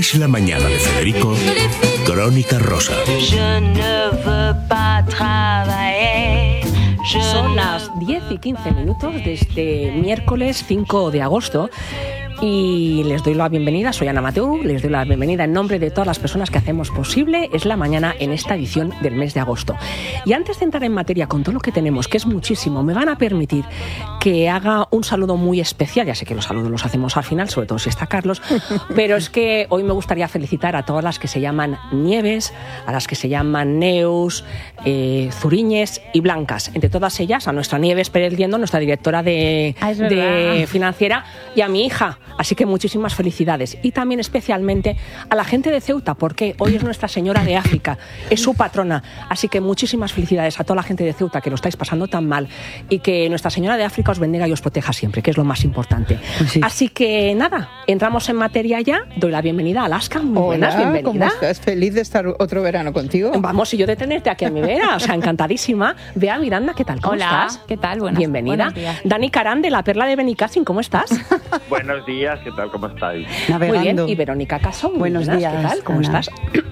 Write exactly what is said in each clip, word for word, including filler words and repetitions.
Es la mañana de Federico, Crónica Rosa. Son las diez y quince minutos de este miércoles cinco de agosto. Y les doy la bienvenida, soy Ana Mateu, les doy la bienvenida en nombre de todas las personas que hacemos posible Es la Mañana en esta edición del mes de agosto. Y antes de entrar en materia con todo lo que tenemos, que es muchísimo, me van a permitir que haga un saludo muy especial. Ya sé que los saludos los hacemos al final, sobre todo si está Carlos, pero es que hoy me gustaría felicitar a todas las que se llaman Nieves, a las que se llaman Neus, eh, Zuriñes y Blancas. Entre todas ellas, a nuestra Nieves Pérez Liendo, nuestra directora de, ah, de financiera, y a mi hija. Así que muchísimas felicidades. Y también especialmente a la gente de Ceuta, porque hoy es Nuestra Señora de África, es su patrona. Así que muchísimas felicidades a toda la gente de Ceuta que lo estáis pasando tan mal, y que Nuestra Señora de África os bendiga y os proteja siempre, que es lo más importante. Pues sí. Así que nada, entramos en materia ya. Doy la bienvenida a Alaska. Muy Hola, buenas, bienvenida. ¿Cómo estás? Feliz de estar otro verano contigo. Vamos, y yo de tenerte aquí a mi vera, o sea, encantadísima. Bea Miranda, ¿qué tal? ¿Cómo Hola, estás? ¿qué tal? Buenas, bienvenida. Buenos días. Dani Carán, de la Perla de Benicassim, ¿cómo estás? Buenos días, ¿qué tal? ¿Cómo estáis? Navegando. Muy bien, y Verónica Casón. muy Buenos buenas, días, ¿qué tal? ¿Cómo Ana. estás?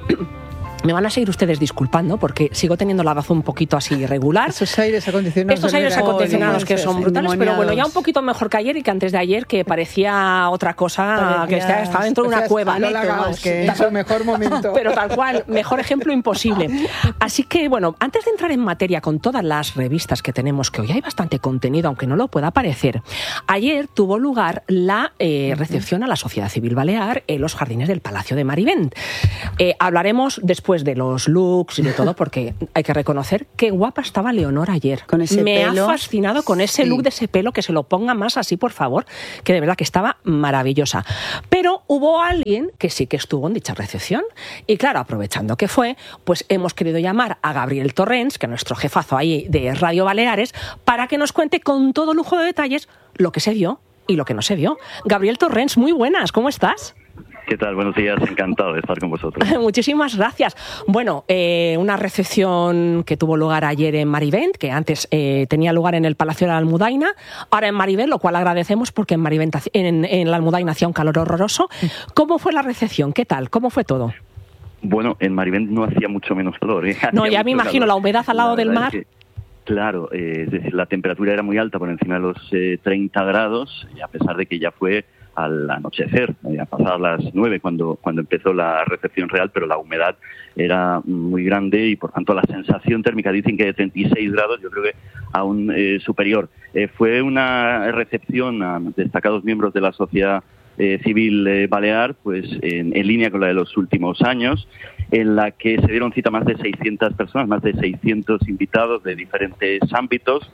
Me van a seguir ustedes disculpando porque sigo teniendo la voz un poquito así irregular. Esos aires acondicionados. Estos del aires verano, acondicionados que son brutales, pero bueno, ya un endemoniados. poquito mejor que ayer y que antes de ayer, que parecía otra cosa, Parecías- que estaba estaba dentro de una parecías cueva. Lola neto, Gals, vamos. que en su mejor momento. Pero tal cual, mejor ejemplo imposible. Así que, bueno, antes de entrar en materia con todas las revistas que tenemos, que hoy hay bastante contenido, aunque no lo pueda parecer, ayer tuvo lugar la eh, recepción a la sociedad civil balear en los jardines del Palacio de Marivent. Eh, hablaremos después de los looks y de todo, porque hay que reconocer qué guapa estaba Leonor ayer. Con ese Me pelo. ha fascinado con ese Sí. look de ese pelo, que se lo ponga más así, por favor, que de verdad que estaba maravillosa. Pero hubo alguien que sí que estuvo en dicha recepción, y claro, aprovechando que fue, pues hemos querido llamar a Gabriel Torrens, que es nuestro jefazo ahí de Radio Baleares, para que nos cuente con todo lujo de detalles lo que se vio y lo que no se vio. Gabriel Torrens, muy buenas, ¿cómo estás? ¿Qué tal? Buenos días, encantado de estar con vosotros. Muchísimas gracias. Bueno, eh, una recepción que tuvo lugar ayer en Marivent, que antes eh, tenía lugar en el Palacio de la Almudaina, ahora en Marivent, lo cual agradecemos porque en Marivent, en, en la Almudaina hacía un calor horroroso. ¿Cómo fue la recepción? ¿Qué tal? ¿Cómo fue todo? Bueno, en Marivent no hacía mucho menos calor. ¿eh? No, Hacía ya me mucho imagino calor. la humedad al lado La del verdad mar. es que, claro, eh, es decir, la temperatura era muy alta, por encima de los eh, treinta grados, y a pesar de que ya fue al anochecer, eh, a pasar las nueve cuando, cuando empezó la recepción real, pero la humedad era muy grande y por tanto la sensación térmica, dicen que de treinta y seis grados, yo creo que aún eh, superior. Eh, fue una recepción a destacados miembros de la sociedad eh, civil eh, balear, pues en, en línea con la de los últimos años, en la que se dieron cita más de seiscientas personas, más de seiscientos invitados de diferentes ámbitos.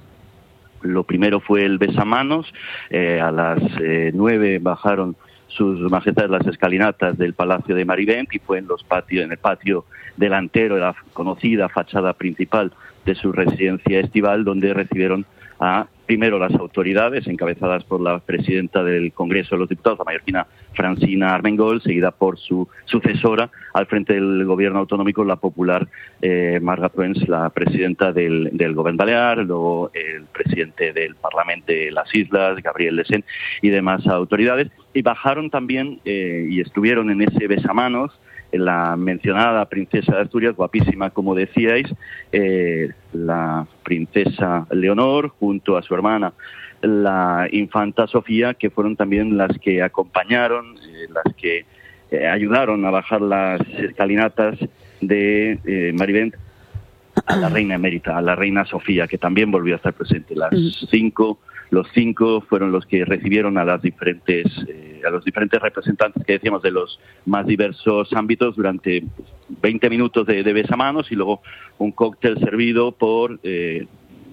Lo primero fue el besamanos. Eh, a las eh, nueve bajaron sus majestades las escalinatas del Palacio de Marivent y fue en los patios, en el patio delantero de la conocida fachada principal de su residencia estival, donde recibieron a primero las autoridades, encabezadas por la presidenta del Congreso de los Diputados, la mallorquina Francina Armengol, seguida por su sucesora al frente del gobierno autonómico, la popular eh, Marga Proens, la presidenta del, del Gobierno Balear, luego el presidente del Parlamento de las Islas, Gabriel Lesén, y demás autoridades. Y bajaron también eh, y estuvieron en ese besamanos la mencionada princesa de Asturias, guapísima como decíais, eh, la princesa Leonor, junto a su hermana la infanta Sofía, que fueron también las que acompañaron, eh, las que eh, ayudaron a bajar las escalinatas de eh, Marivent a la reina emérita, a la reina Sofía, que también volvió a estar presente. Las cinco, los cinco fueron los que recibieron a las diferentes, eh, a los diferentes representantes que decíamos de los más diversos ámbitos durante veinte minutos de, de besamanos y luego un cóctel servido por eh,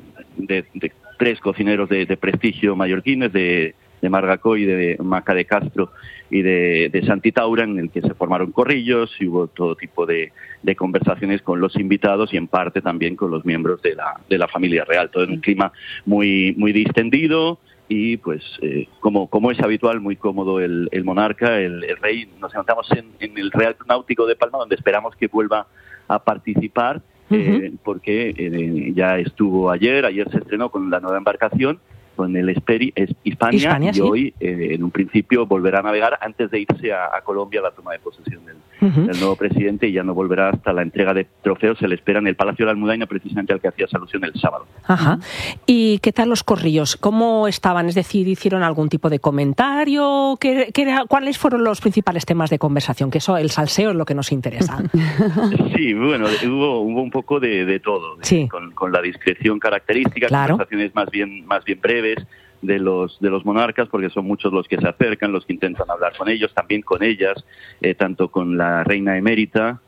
de, de tres cocineros de, de prestigio mallorquines, de de Margacoy, de Maca de Castro y de, de Santi Taura, en el que se formaron corrillos y hubo todo tipo de, de conversaciones con los invitados y en parte también con los miembros de la, de la familia real. Todo en un clima muy, muy distendido y, pues, eh, como, como es habitual, muy cómodo el, el monarca, el, el rey. Nos encontramos en, en el Real Club Náutico de Palma, donde esperamos que vuelva a participar, eh, uh-huh. porque eh, ya estuvo ayer, ayer se estrenó con la nueva embarcación, con el Esperi, es Hispania, Hispania, y sí. hoy, eh, en un principio, volverá a navegar antes de irse a, a Colombia a la toma de posesión del, uh-huh. del nuevo presidente, y ya no volverá hasta la entrega de trofeos. Se le espera en el Palacio de la Almudaina, precisamente al que hacías alusión el sábado. Ajá. ¿Y qué tal los corrillos? ¿Cómo estaban? Es decir, ¿hicieron algún tipo de comentario? ¿Qué, qué era, ¿Cuáles fueron los principales temas de conversación? Que eso, el salseo es lo que nos interesa. Sí, bueno, hubo, hubo un poco de, de todo, de, sí. con, con la discreción característica, claro. conversaciones más bien, más bien breves de los de los monarcas, porque son muchos los que se acercan, los que intentan hablar con ellos, también con ellas, eh, tanto con la reina emérita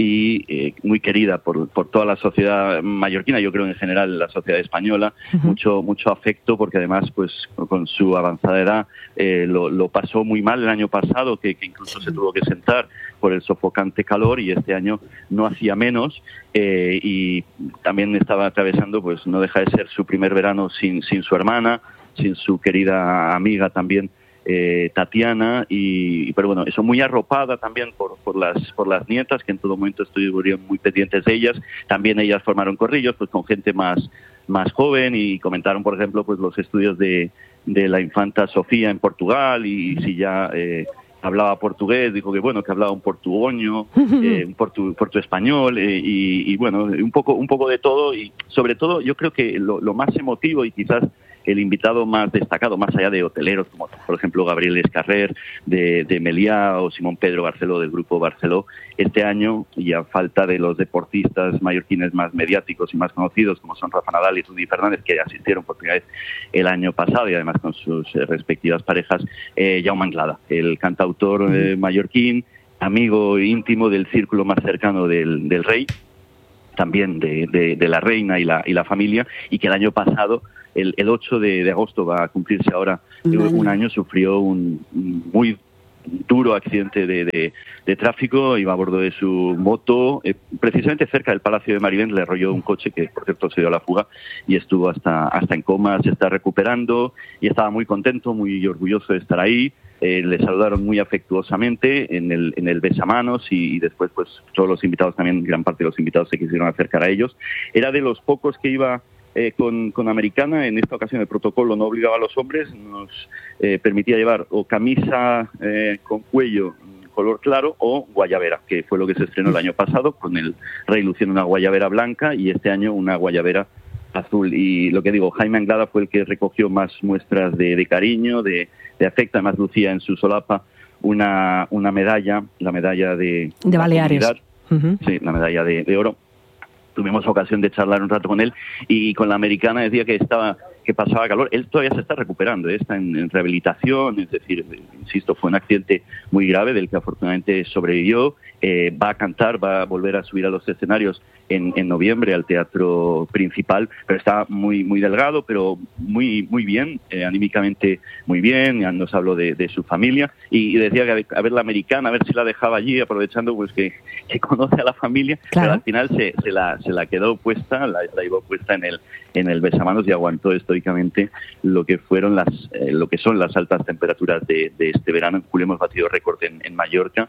y eh, muy querida por, por toda la sociedad mallorquina, yo creo en general la sociedad española, uh-huh. mucho mucho afecto, porque además pues con su avanzada edad eh, lo, lo pasó muy mal el año pasado, que, que incluso sí. se tuvo que sentar por el sofocante calor, y este año no hacía menos, eh, y también estaba atravesando, pues no deja de ser su primer verano sin, sin su hermana, sin su querida amiga también, Eh, Tatiana, y pero bueno, eso muy arropada también por por las por las nietas, que en todo momento estuvieron muy pendientes de ellas. También ellas formaron corrillos pues con gente más más joven, y comentaron, por ejemplo, pues los estudios de de la infanta Sofía en Portugal, y si ya eh, hablaba portugués, dijo que bueno, que hablaba un portugoño, eh, un portu, portu español, eh, y, y bueno, un poco un poco de todo, y sobre todo yo creo que lo, lo más emotivo, y quizás el invitado más destacado, más allá de hoteleros como por ejemplo Gabriel Escarrer de, de Meliá, o Simón Pedro Barceló del Grupo Barceló, este año, y a falta de los deportistas mallorquines más mediáticos y más conocidos como son Rafa Nadal y Rudy Fernández, que asistieron por primera vez el año pasado y además con sus eh, respectivas parejas, eh, Jaume Anglada, el cantautor eh, mallorquín, amigo íntimo del círculo más cercano del, del rey, también de, de, de la reina y la, y la familia, y que el año pasado, el, el ocho de, de agosto, va a cumplirse ahora un año, un año sufrió un, un muy duro accidente de, de, de tráfico. Iba a bordo de su moto, eh, precisamente cerca del Palacio de Marivent, le arrolló un coche que, por cierto, se dio a la fuga, y estuvo hasta, hasta en coma. Se está recuperando y estaba muy contento, muy orgulloso de estar ahí. Eh, le saludaron muy afectuosamente en el, en el besamanos, y, y después pues todos los invitados, también gran parte de los invitados se quisieron acercar a ellos. Era de los pocos que iba eh, con, con Americana. En esta ocasión el protocolo no obligaba a los hombres, nos eh, permitía llevar o camisa eh, con cuello color claro o guayabera, que fue lo que se estrenó el año pasado, con el rey luciendo una guayabera blanca y este año una guayabera azul. Y lo que digo, Jaime Anglada fue el que recogió más muestras de, de cariño, de, de afecto. Además lucía en su solapa una, una medalla, la medalla de... De Baleares. Uh-huh. Sí, la medalla de, de oro. Tuvimos ocasión de charlar un rato con él, y con la americana decía que estaba que pasaba calor. Él todavía se está recuperando, ¿eh? Está en, en rehabilitación, es decir, insisto, fue un accidente muy grave del que afortunadamente sobrevivió. Eh, va a cantar, va a volver a subir a los escenarios en, en noviembre al Teatro Principal, pero está muy muy delgado, pero muy muy bien, eh, anímicamente muy bien. Ya nos habló de, de su familia, y, y decía que a ver la americana, a ver si la dejaba allí, aprovechando pues que, que conoce a la familia, claro. Pero al final se, se la se la quedó puesta, la, la llevó puesta en el en el besamanos, y aguantó estoicamente lo que fueron las eh, lo que son las altas temperaturas de, de este verano. En julio hemos batido récord en, en Mallorca,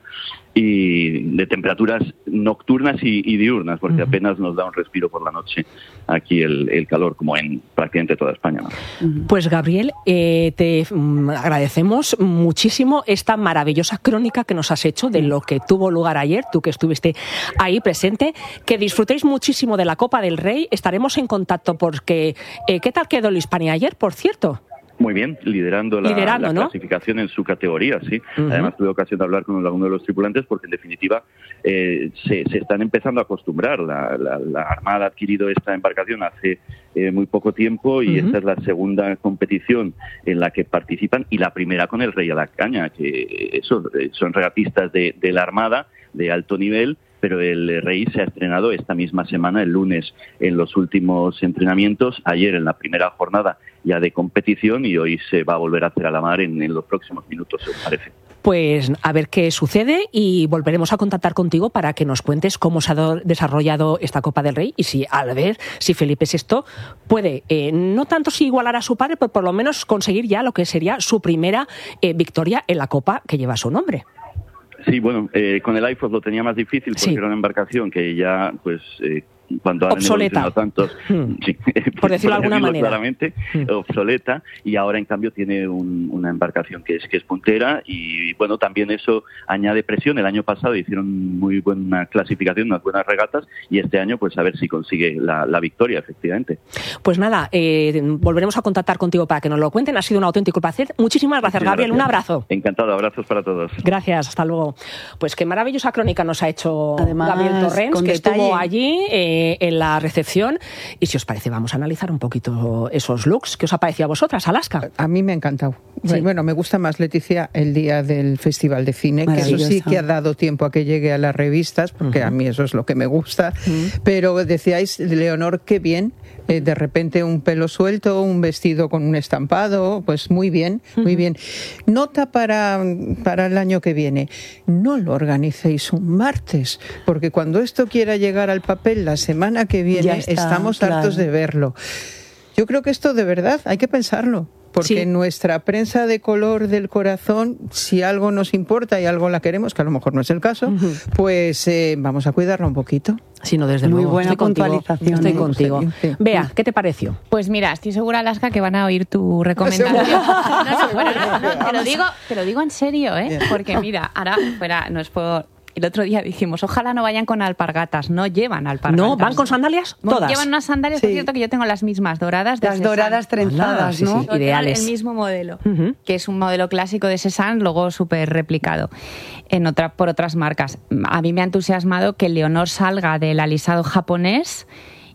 y de temperaturas nocturnas y, y diurnas, porque uh-huh. apenas nos da un respiro por la noche aquí el, el calor, como en prácticamente toda España, ¿no? Pues Gabriel, eh, te mm, agradecemos muchísimo esta maravillosa crónica que nos has hecho de lo que tuvo lugar ayer, tú que estuviste ahí presente. Que disfrutéis muchísimo de la Copa del Rey. Estaremos en contacto porque eh, ¿qué tal quedó el Hispania ayer, por cierto? Muy bien, liderando la, liderando, la ¿no? clasificación en su categoría, sí. Uh-huh. Además tuve ocasión de hablar con alguno de los tripulantes, porque en definitiva eh, se, se están empezando a acostumbrar. La, la, la Armada ha adquirido esta embarcación hace eh, muy poco tiempo, y uh-huh. esta es la segunda competición en la que participan, y la primera con el Rey a la Caña, que eso, son regatistas de, de la Armada de alto nivel, pero el Rey se ha estrenado esta misma semana, el lunes, en los últimos entrenamientos, ayer en la primera jornada ya de competición, y hoy se va a volver a hacer a la mar en, en los próximos minutos, ¿os parece? Pues a ver qué sucede, y volveremos a contactar contigo para que nos cuentes cómo se ha desarrollado esta Copa del Rey, y si al ver si Felipe sexto puede, eh, no tanto si igualar a su padre, pero por lo menos conseguir ya lo que sería su primera eh, victoria en la Copa que lleva su nombre. Sí, bueno, eh, con el iPhone lo tenía más difícil, porque sí. era una embarcación que ya pues eh, cuando han obsoleta. evolucionado tantos, hmm. sí, por decirlo de alguna manera, claramente, hmm. obsoleta, y ahora en cambio tiene un, una embarcación que es que es puntera, y bueno, también eso añade presión. El año pasado hicieron muy buena clasificación, unas buenas regatas, y este año pues a ver si consigue la, la victoria, efectivamente. Pues nada, eh, volveremos a contactar contigo para que nos lo cuenten. Ha sido un auténtico placer. Muchísimas gracias, Muchísimas Gabriel. Gracias. Un abrazo. Encantado, abrazos para todos. Gracias, hasta luego. Pues qué maravillosa crónica nos ha hecho Además, Gabriel Torrens, que detalle. estuvo allí eh, en la recepción. Y si os parece, vamos a analizar un poquito esos looks. ¿Qué os ha parecido a vosotras, Alaska? A mí me ha encantado. Sí. Bueno, me gusta más, Leticia, el día del Festival de Cine, que eso sí que ha dado tiempo a que llegue a las revistas, porque uh-huh. a mí eso es lo que me gusta. Uh-huh. Pero decíais, Leonor, qué bien, eh, de repente un pelo suelto, un vestido con un estampado, pues muy bien, uh-huh. muy bien. Nota para, para el año que viene, no lo organicéis un martes, porque cuando esto quiera llegar al papel la semana que viene, está, estamos claro. hartos de verlo. Yo creo que esto de verdad hay que pensarlo. Porque sí. nuestra prensa de color del corazón, si algo nos importa y algo la queremos, que a lo mejor no es el caso, uh-huh. pues eh, vamos a cuidarla un poquito. Sí, no, desde Muy luego. buena estoy puntualización. Contigo, estoy contigo. Sí, sí. Bea, ¿qué te pareció? Pues mira, estoy segura, Alaska, que van a oír tu recomendación. no, no, bueno, no, no, te lo digo, te lo digo en serio, ¿eh? Porque mira, ahora fuera, no es por... El otro día dijimos, ojalá no vayan con alpargatas. No llevan alpargatas. ¿No? ¿Van con sandalias? Todas. Llevan unas sandalias, sí. por cierto, que yo tengo las mismas, doradas de Las Cézanne. doradas trenzadas, Hola, sí, ¿no? Sí, ideales. El mismo modelo, uh-huh. que es un modelo clásico de Cézanne, luego súper replicado en otra, por otras marcas. A mí me ha entusiasmado que Leonor salga del alisado japonés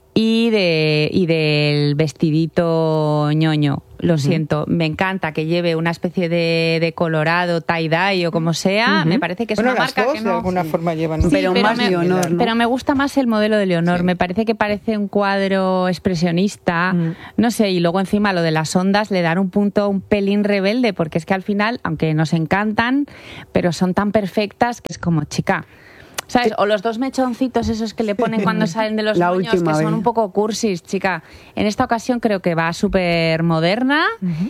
y, de, y del vestidito ñoño. Lo uh-huh. siento, me encanta que lleve una especie de, de colorado, tie-dye o como sea. Uh-huh. Me parece que es bueno, una marca dos, que no... de alguna sí. forma llevan... Sí, pero, pero más me, Leonor, ¿no? Pero me gusta más el modelo de Leonor. Sí. Me parece que parece un cuadro expresionista. Uh-huh. No sé, y luego encima lo de las ondas le dan un punto un pelín rebelde, porque es que al final, aunque nos encantan, pero son tan perfectas que es como, chica... ¿Sabes? O los dos mechoncitos esos que le ponen cuando salen de los La moños, que son vez. un poco cursis, chica. En esta ocasión creo que va súper moderna uh-huh.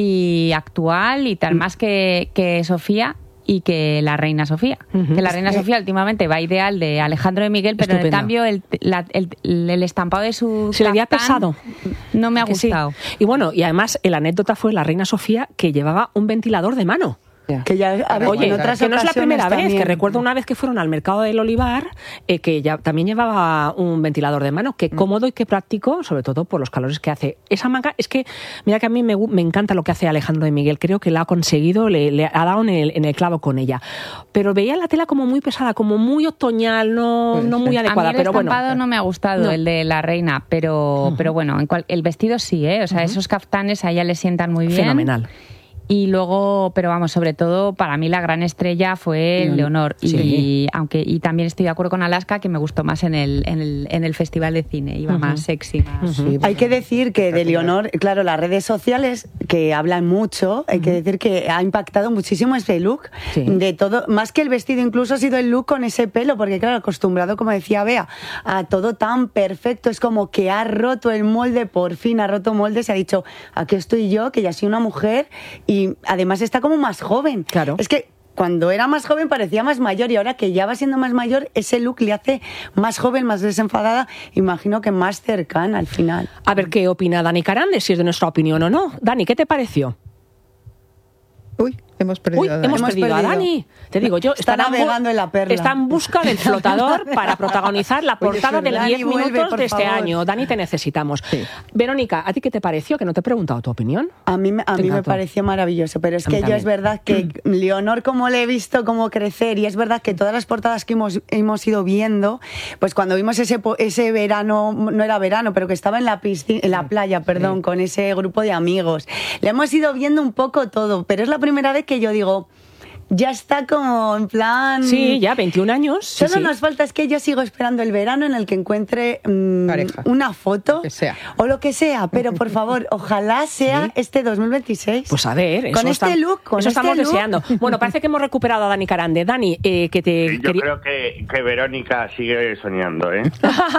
y actual y tal, más que, que Sofía y que la Reina Sofía. Uh-huh. Que la Reina Sofía últimamente va ideal de Alejandro de Miguel, pero Estupendo. En cambio el, la, el, el estampado de su se le había pesado. No me ha gustado. Sí. Y bueno, y además la anécdota fue la Reina Sofía que llevaba un ventilador de mano. Que ya, a ver, Oye, en otras que no es la primera también. vez, que recuerdo una vez que fueron al mercado del Olivar, eh, que ya también llevaba un ventilador de mano, que mm. cómodo y que práctico, sobre todo por los calores que hace. Esa manga, es que, mira que a mí me, me encanta lo que hace Alejandro de Miguel, creo que la ha conseguido, le, le ha dado en el, en el clavo con ella. Pero veía la tela como muy pesada, como muy otoñal, no, pues, no muy adecuada. A mí el pero estampado bueno, no me ha gustado, no. el de la Reina, pero, uh-huh. pero bueno, en cual, el vestido sí, ¿eh? O sea, uh-huh. esos caftanes a ella le sientan muy bien. Fenomenal. Y luego, pero vamos, sobre todo, para mí la gran estrella fue Leonor. Leonor. Y, sí. aunque, y también estoy de acuerdo con Alaska, que me gustó más en el, en el, en el Festival de Cine. Iba uh-huh. más sexy. Más... Uh-huh. Sí, hay que decir que de Leonor, claro, las redes sociales, que hablan mucho, hay uh-huh. que decir que ha impactado muchísimo ese look. Sí. De todo, más que el vestido, incluso ha sido el look con ese pelo, porque claro, acostumbrado, como decía Bea, a todo tan perfecto, es como que ha roto el molde, por fin ha roto molde, se ha dicho, aquí estoy yo, que ya soy una mujer, y Y además está como más joven. Claro. Es que cuando era más joven parecía más mayor y ahora que ya va siendo más mayor, ese look le hace más joven, más desenfadada, imagino que más cercana al final. A ver qué opina Dani Carande, si es de nuestra opinión o no. Dani, ¿qué te pareció? Uy, hemos perdido Uy, a Dani. hemos, hemos perdido, perdido a Dani. Te digo, yo está navegando en la perla. Está en busca del flotador para protagonizar la portada Oye, de los diez minutos de este favor. año. Dani, te necesitamos. Sí. Verónica, ¿a ti qué te pareció? Que no te he preguntado tu opinión. A mí, a mí me pareció maravilloso, pero es que yo es verdad que Leonor, como le he visto como crecer, y es verdad que todas las portadas que hemos, hemos ido viendo, pues cuando vimos ese, ese verano, no era verano, pero que estaba en la piscina, en la playa, perdón, sí. con ese grupo de amigos, le hemos ido viendo un poco todo, pero es la primera vez que yo digo, ya está como en plan... Sí, ya, veintiún años. Solo sí, sí. nos falta, es que yo sigo esperando el verano en el que encuentre mmm, una foto. Lo que sea. O lo que sea, pero por favor, ojalá sea ¿Sí? este dos mil veitiseiis. Pues a ver, eso con este está, look, con eso este estamos look. deseando. Bueno, parece que hemos recuperado a Dani Carande. Dani, eh, que te... Sí, yo quería... creo que, que Verónica sigue soñando, ¿eh?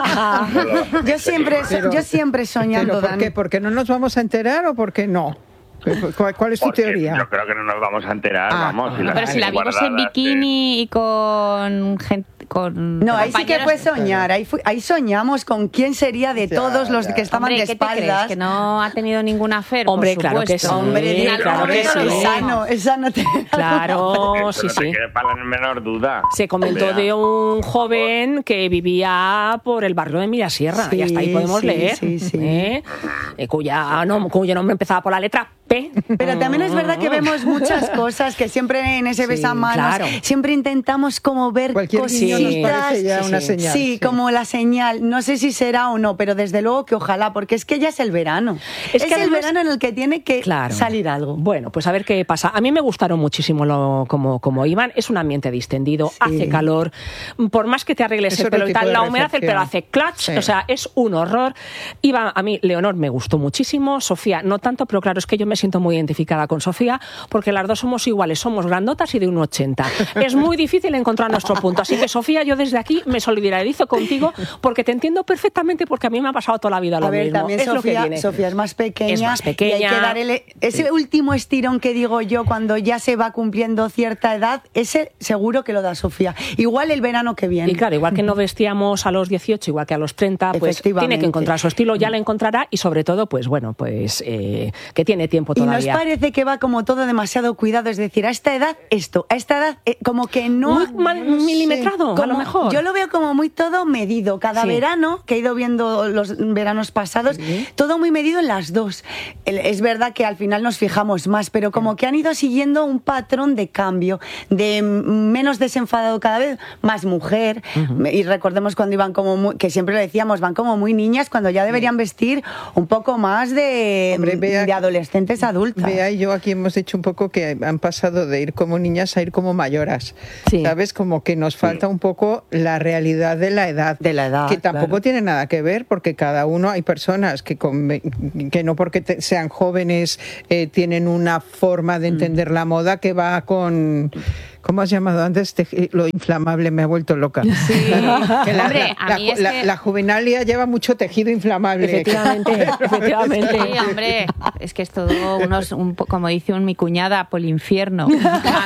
yo, siempre, pero, yo siempre soñando, ¿pero por Dani. qué? ¿Por qué no nos vamos a enterar o por qué no? ¿Cuál, cuál es tu Porque teoría? Yo creo que no nos vamos a enterar, ah, vamos. Si la pero si la vimos en bikini de... y con, gente, con no, ahí sí que fue soñar, ahí, fue, ahí soñamos con quién sería de todos ya, los ya. que estaban hombre, de ¿qué espaldas. Te crees? Que no ha tenido ninguna afer, hombre, por claro que sí. Hombre, claro que sí. Es sano, es sano tener claro, sí, sí. No para la menor duda. Se comentó Vea. de un joven que vivía por el barrio de Mirasierra, sí, y hasta ahí podemos sí, leer, sí, sí. ¿eh? Cuya, no, cuyo nombre empezaba por la letra P. Pero también es verdad que vemos muchas cosas que siempre en ese sí, besamanos claro. siempre intentamos como ver cualquier cositas. Niño nos parece ya sí, una sí. señal. Sí, sí, como la señal. No sé si será o no, pero desde luego que ojalá, porque es que ya es el verano. Es, es que el además, verano en el que tiene que claro. salir algo. Bueno, pues a ver qué pasa. A mí me gustaron muchísimo lo, como, como iban. Es un ambiente distendido, sí. hace calor. Por más que te arregles Eso el pelo y tal, la humedad del pelo hace clutch. Sí. O sea, es un horror. Iba, a mí, Leonor me gustó muchísimo. Sofía, no tanto, pero claro, es que yo me siento muy identificada con Sofía, porque las dos somos iguales, somos grandotas y de un ochenta. Es muy difícil encontrar nuestro punto. Así que, Sofía, yo desde aquí me solidarizo contigo, porque te entiendo perfectamente, porque a mí me ha pasado toda la vida lo a ver, mismo. También es Sofía, lo que viene. Sofía es más pequeña, es más pequeña. Y hay que dar el, ese sí. último estirón que digo yo, cuando ya se va cumpliendo cierta edad, ese seguro que lo da Sofía. Igual el verano que viene. Y claro, igual que no vestíamos a los dieciocho, igual que a los treinta, pues tiene que encontrar su estilo, ya lo encontrará, y sobre todo, pues bueno, pues eh, que tiene tiempo todavía. Y nos parece que va como todo demasiado cuidado, es decir, a esta edad esto, a esta edad eh, como que no... Muy mal, no milimetrado, como, a lo mejor. Yo lo veo como muy todo medido, cada sí. verano, que he ido viendo los veranos pasados, sí. todo muy medido en las dos. Es verdad que al final nos fijamos más, pero como que han ido siguiendo un patrón de cambio, de menos desenfadado cada vez, más mujer, uh-huh. y recordemos cuando iban como muy, que siempre lo decíamos, van como muy niñas, cuando ya deberían vestir un poco más de, Hombre, vea, de adolescentes adultas. Bea y yo aquí hemos dicho un poco que han pasado de ir como niñas a ir como mayoras, sí. ¿sabes? Como que nos falta un poco la realidad de la edad, de la edad que tampoco claro. tiene nada que ver, porque cada uno, hay personas que, con, que no porque te, sean jóvenes eh, tienen una forma de entender mm. la moda que va con... ¿Cómo has llamado antes? Te, lo inflamable me ha vuelto loca. Sí. Que la, hombre, la, a mí la, es la, que... la juvenalia lleva mucho tejido inflamable. Efectivamente, efectivamente. Sí, hombre, es que es todo unos, un, como dice un, mi cuñada, polinfierno. Me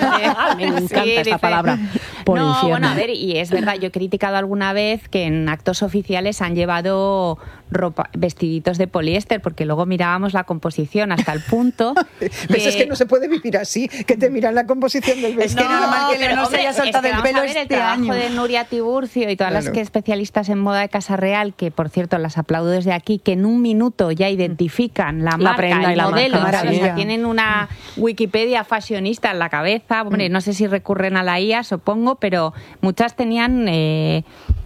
encanta sí, esta dice, palabra. No, bueno, a ver, y es verdad, yo he criticado alguna vez que en actos oficiales han llevado ropa, vestiditos de poliéster, porque luego mirábamos la composición hasta el punto que... ¿Ves? Es que no se puede vivir así, que te miran la composición del vestido. Es que no, normal que pero, no se haya soltado es que el pelo a ver, este el trabajo año. de Nuria Tiburcio y todas claro. las que especialistas en moda de Casa Real, que por cierto las aplaudo desde aquí, que en un minuto ya identifican la, la marca, prenda el y la modelo, marca, o sea, tienen una Wikipedia fashionista en la cabeza. Hombre, no sé si recurren a la I A, supongo, pero muchas tenían... Eh,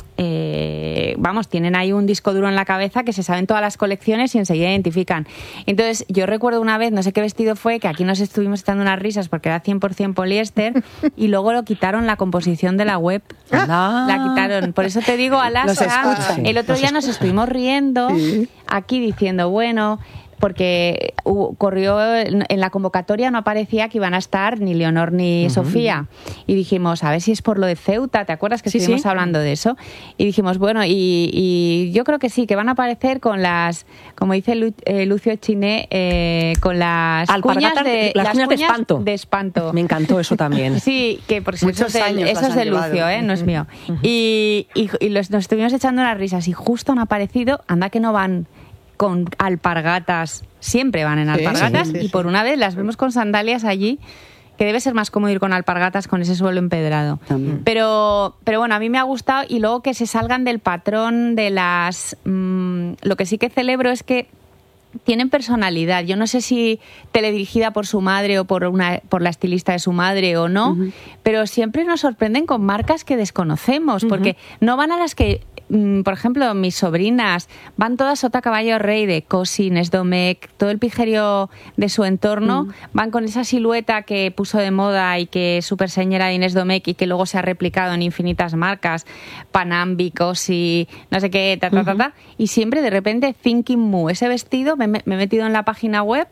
Eh, vamos, tienen ahí un disco duro en la cabeza que se saben todas las colecciones y enseguida identifican. Entonces, yo recuerdo una vez, no sé qué vestido fue, que aquí nos estuvimos echando unas risas porque era cien por ciento poliéster y luego lo quitaron la composición de la web. Ah. La quitaron. Por eso te digo, Alasa, el otro día nos estuvimos riendo sí. aquí diciendo, bueno... porque uh, corrió en la convocatoria, no aparecía que iban a estar ni Leonor ni uh-huh. Sofía, y dijimos, a ver si es por lo de Ceuta, ¿te acuerdas que sí, estuvimos sí. hablando de eso? Y dijimos, bueno, y, y yo creo que sí, que van a aparecer con las, como dice Lu, eh, Lucio Chiné, eh, con las cuñas de, las, las cuñas de espanto. de espanto. Me encantó eso también. Sí, que por eso es de, eso es de Lucio, ¿eh? No es mío. Uh-huh. Y, y, y los, nos estuvimos echando unas risas y justo han aparecido, anda que no van con alpargatas, siempre van en alpargatas, sí, sí, sí, y por una vez las vemos con sandalias allí, que debe ser más cómodo ir con alpargatas con ese suelo empedrado. También. Pero, pero bueno, a mí me ha gustado, y luego que se salgan del patrón de las... Mmm, lo que sí que celebro es que tienen personalidad. Yo no sé si teledirigida por su madre o por una por la estilista de su madre o no, uh-huh. pero siempre nos sorprenden con marcas que desconocemos, uh-huh. porque no van a las que... Por ejemplo, mis sobrinas van todas sota caballo rey de Cosi, Nesdomec, todo el pijerío de su entorno, mm. van con esa silueta que puso de moda y que es súper señora de Inés Domecq y que luego se ha replicado en infinitas marcas, Panambi, Cosi, no sé qué, ta, ta, ta, ta, y siempre de repente Thinking Moo, ese vestido, me, me he metido en la página web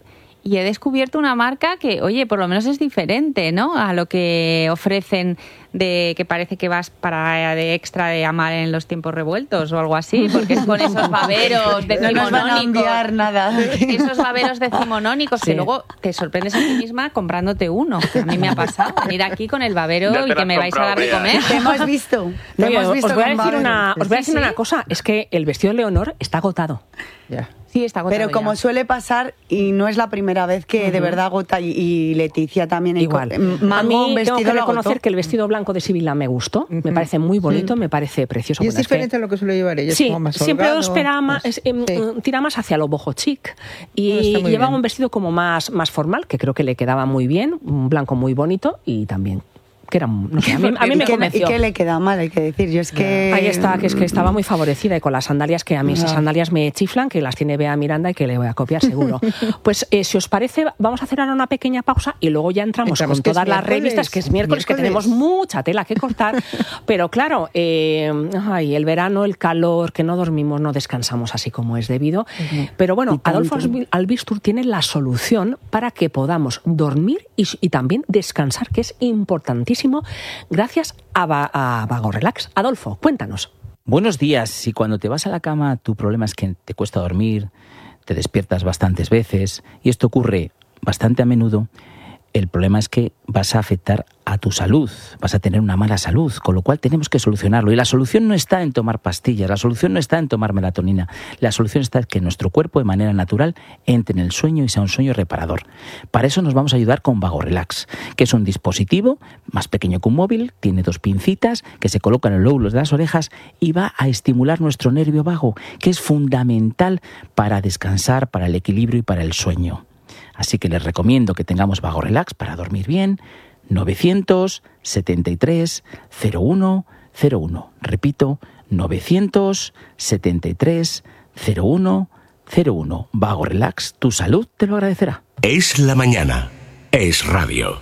y he descubierto una marca que, oye, por lo menos es diferente, ¿no? A lo que ofrecen, de que parece que vas para de extra de amar en los tiempos revueltos o algo así, porque es con esos baberos decimonónicos. No nos van a enviar nada. Esos baberos decimonónicos sí. que luego te sorprendes a ti misma comprándote uno. A mí me ha pasado venir aquí con el babero y que me vais a dar de comer. Te hemos visto. Te no, hemos visto os voy a decir, babero. una, os voy a decir sí, una sí. cosa, es que el vestido de Leonor está agotado. Ya. Sí, está agotado. Pero como ya. suele pasar, y no es la primera vez que uh-huh. de verdad agota, y, y Leticia también. Igual. Mango, a mí un vestido tengo que reconocer agotó. que el vestido blanco de Sibila me gustó, uh-huh. me parece muy bonito, uh-huh. me parece precioso. Y es bueno, diferente es que, a lo que suele llevar ella, sí, es como más siempre holgado, espera más, pues, es, eh, sí. tira más hacia lo boho chic y no, lleva bien. un vestido como más, más formal, que creo que le quedaba muy bien, un blanco muy bonito y también... que era, no sé, a mí, a mí me ¿Y convenció. ¿Y qué le queda mal? Hay que decir, yo es que... Ahí está, que es que estaba muy favorecida y con las sandalias, que a mí esas No. sandalias me chiflan, que las tiene Bea Miranda y que le voy a copiar seguro. Pues eh, si os parece, vamos a hacer ahora una pequeña pausa y luego ya entramos, entramos con todas las revistas, que es miércoles, miércoles, que tenemos mucha tela que cortar. Pero claro, eh, ay, el verano, el calor, que no dormimos, no descansamos así como es debido. Uh-huh. Pero bueno, Adolfo Albistur tiene la solución para que podamos dormir y, y también descansar, que es importantísimo, gracias a, Va- a Vago Relax. Adolfo, cuéntanos. Buenos días. Si cuando te vas a la cama tu problema es que te cuesta dormir, te despiertas bastantes veces, y esto ocurre bastante a menudo, el problema es que vas a afectar a tu salud, vas a tener una mala salud, con lo cual tenemos que solucionarlo. Y la solución no está en tomar pastillas, la solución no está en tomar melatonina, la solución está en que nuestro cuerpo de manera natural entre en el sueño y sea un sueño reparador. Para eso nos vamos a ayudar con Vago Relax, que es un dispositivo más pequeño que un móvil, tiene dos pincitas que se colocan en los lóbulos de las orejas y va a estimular nuestro nervio vago, que es fundamental para descansar, para el equilibrio y para el sueño. Así que les recomiendo que tengamos Vago Relax para dormir bien. novecientos setenta y tres cero uno cero uno. Repito, novecientos setenta y tres cero uno cero uno. Vago Relax, tu salud te lo agradecerá. Es la mañana. Es radio.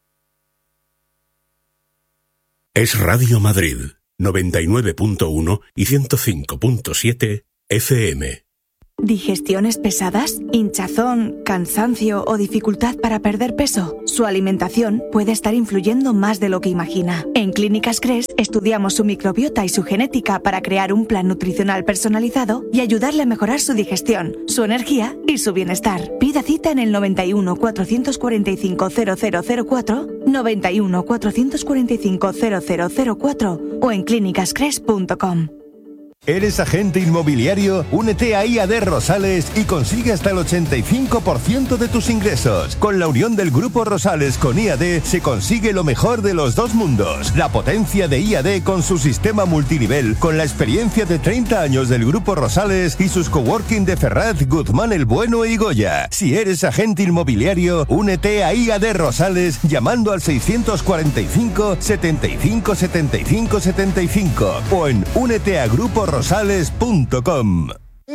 Es Radio Madrid, noventa y nueve punto uno y ciento cinco punto siete F M. ¿Digestiones pesadas, hinchazón, cansancio o dificultad para perder peso? Su alimentación puede estar influyendo más de lo que imagina. En Clínicas Cres estudiamos su microbiota y su genética para crear un plan nutricional personalizado y ayudarle a mejorar su digestión, su energía y su bienestar. Pida cita en el noventa y uno, cuatrocientos cuarenta y cinco, cero cero cero cuatro, noventa y uno, cuatrocientos cuarenta y cinco, cero cero cero cuatro o en clínicas cres punto com. ¿Eres agente inmobiliario? Únete a I A D Rosales y consigue hasta el ochenta y cinco por ciento de tus ingresos. Con la unión del Grupo Rosales con I A D se consigue lo mejor de los dos mundos. La potencia de I A D con su sistema multinivel, con la experiencia de treinta años del Grupo Rosales y sus coworking de Ferraz, Guzmán el Bueno y Goya. Si eres agente inmobiliario, únete a I A D Rosales llamando al seiscientos cuarenta y cinco, setenta y cinco, setenta y cinco, setenta y cinco o en únete a grupo rosales punto com.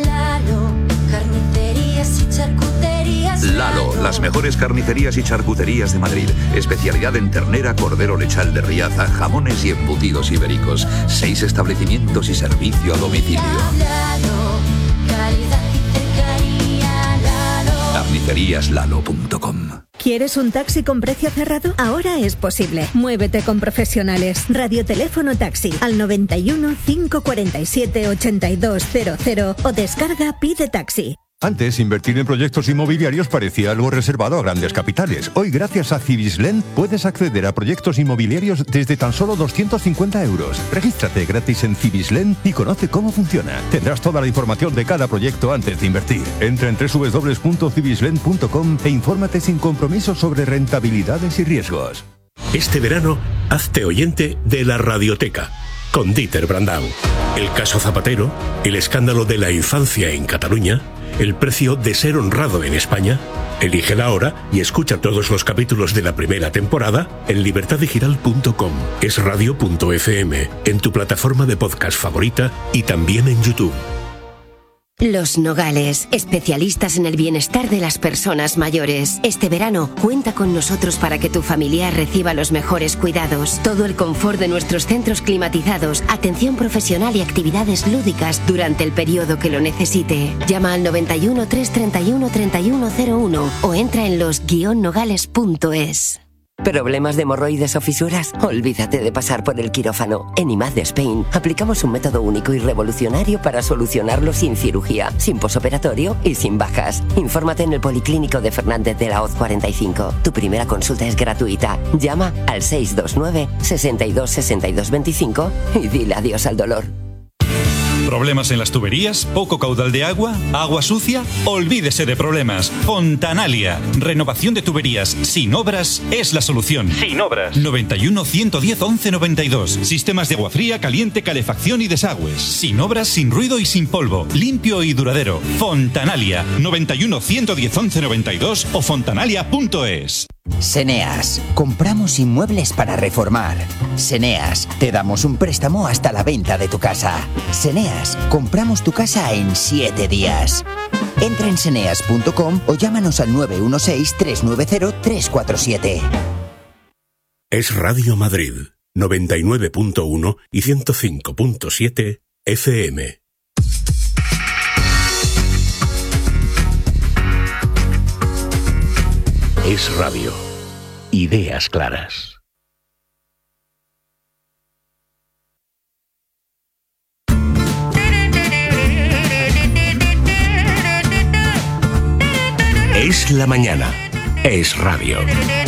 Lalo, carnicerías y charcuterías. Lalo, las mejores carnicerías y charcuterías de Madrid. Especialidad en ternera, cordero lechal de Riaza, jamones y embutidos ibéricos. Seis establecimientos y servicio a domicilio. Lalo, calidad y cercanía. Lalo. carnicerías lalo punto com. ¿Quieres un taxi con precio cerrado? Ahora es posible. Muévete con profesionales. Radioteléfono Taxi al noventa y uno, cinco cuarenta y siete, ochenta y dos cero cero o descarga Pide Taxi. Antes, invertir en proyectos inmobiliarios parecía algo reservado a grandes capitales. Hoy, gracias a Cibislen, puedes acceder a proyectos inmobiliarios desde tan solo doscientos cincuenta euros. Regístrate gratis en Cibislen y conoce cómo funciona. Tendrás toda la información de cada proyecto antes de invertir. Entra en doble u doble u doble u punto cibislen punto com e infórmate sin compromiso sobre rentabilidades y riesgos. Este verano, hazte oyente de la Radioteca, con Dieter Brandau. El caso Zapatero, el escándalo de la infancia en Cataluña, el precio de ser honrado en España. Elígela ahora y escucha todos los capítulos de la primera temporada en libertad digital punto com, es radio punto f m, en tu plataforma de podcast favorita y también en YouTube. Los Nogales, especialistas en el bienestar de las personas mayores. Este verano, cuenta con nosotros para que tu familiar reciba los mejores cuidados. Todo el confort de nuestros centros climatizados, atención profesional y actividades lúdicas durante el periodo que lo necesite. Llama al noventa y uno, trescientos treinta y uno, treinta y uno cero uno o entra en los guion nogales punto es. ¿Problemas de hemorroides o fisuras? Olvídate de pasar por el quirófano. En I M A D Spain aplicamos un método único y revolucionario para solucionarlo sin cirugía, sin posoperatorio y sin bajas. Infórmate en el Policlínico de Fernández de la Hoz cuarenta y cinco. Tu primera consulta es gratuita. Llama al seis dos nueve, sesenta y dos, sesenta y dos veinticinco y dile adiós al dolor. ¿Problemas en las tuberías? ¿Poco caudal de agua? ¿Agua sucia? Olvídese de problemas. Fontanalia. Renovación de tuberías sin obras es la solución. Sin obras. noventa y uno, ciento diez, once noventa y dos. Sistemas de agua fría, caliente, calefacción y desagües. Sin obras, sin ruido y sin polvo. Limpio y duradero. Fontanalia. noventa y uno, ciento diez, once noventa y dos o fontanalia punto es. Seneas. Compramos inmuebles para reformar. Seneas. Te damos un préstamo hasta la venta de tu casa. Seneas. Compramos tu casa en siete días. Entra en seneas punto com o llámanos al nueve uno seis, tres nueve cero, tres cuatro siete. Es Radio Madrid, noventa y nueve punto uno y ciento cinco punto siete F M. Es radio. Ideas claras. Es la mañana. Es radio.